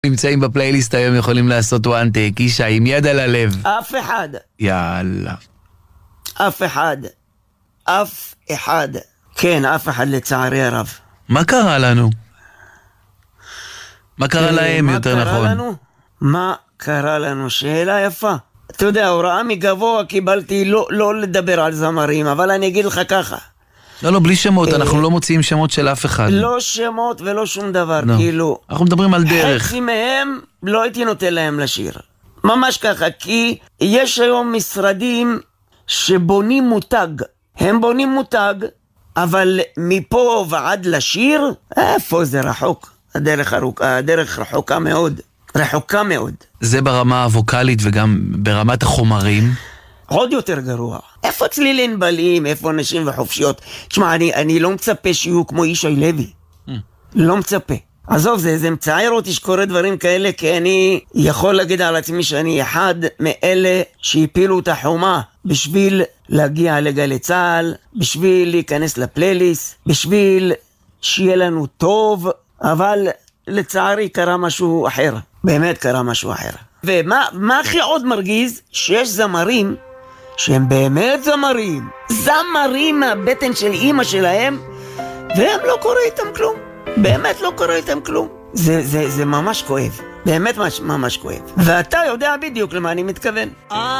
נמצאים בפלייליסט היום יכולים לעשות one take, אישה עם יד על הלב. אף אחד. יאללה. אף אחד. אף אחד. כן, אף אחד לצערי הרב. מה קרה לנו? מה קרה להם יותר נכון? מה קרה לנו? שאלה יפה. אתה יודע, הוראה מגבוה קיבלתי לא לדבר על זמרים, אבל אני אגיד לך ככה. לא, בלי שמות, אנחנו לא מוציאים שמות של אף אחד. לא שמות ולא שום דבר, כאילו. אנחנו מדברים על דרך. חצי מהם לא הייתי נותן להם לשיר. ממש ככה, כי יש היום משרדים שבונים מותג. הם בונים מותג, אבל מפה ועד לשיר, איפה זה רחוק? הדרך רחוקה מאוד. רחוקה מאוד. זה ברמה הווקלית וגם ברמת החומרים. עוד יותר גרוע. איפה צלילים בלים, איפה נשים וחופשיות? תשמע, אני לא מצפה שיהיו כמו ישי לוי. לא מצפה. עזוב, זה מצער אותי שקורה דברים כאלה, כי אני יכול להגיד על עצמי שאני אחד מאלה שהפילו את החומה בשביל להגיע לגלי צהל, בשביל להיכנס לפלייליסט, בשביל שיהיה לנו טוב, אבל לצערי קרה משהו אחר. באמת קרה משהו אחר. ומה הכי עוד מרגיז? שיש זמרים שהם באמת זמרים מהבטן של אמא שלהם, והם לא קורא איתם כלום. באמת לא קורא איתם כלום. זה ממש כואב. באמת ממש כואב. ואתה יודע בדיוק למה אני מתכוון.